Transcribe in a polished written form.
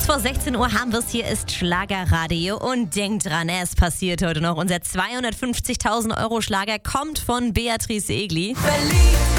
Kurz vor 16 Uhr haben wir es. Hier ist Schlagerradio. Und denkt dran, es passiert heute noch. Unser 250.000 € Schlager kommt von Beatrice Egli.